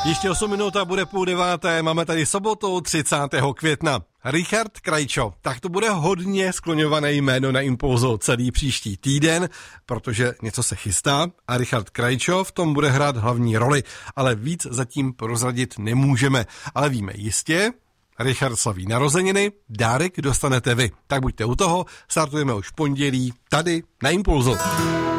Ještě 8 minut a bude 8:30, máme tady sobotu 30. května. Richard Krajčo, tak to bude hodně skloňované jméno na Impulzu celý příští týden, protože něco se chystá a Richard Krajčo v tom bude hrát hlavní roli, ale víc zatím prozradit nemůžeme. Ale víme jistě, Richard slaví narozeniny, dárek dostanete vy. Tak buďte u toho, startujeme už v pondělí tady na Impulzu.